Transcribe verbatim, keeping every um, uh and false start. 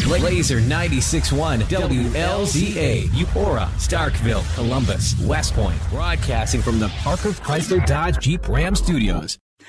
Laser ninety-six point one W L Z A, Eupora, Starkville, Columbus, West Point. Broadcasting from the Parker Chrysler Dodge Jeep Ram Studios.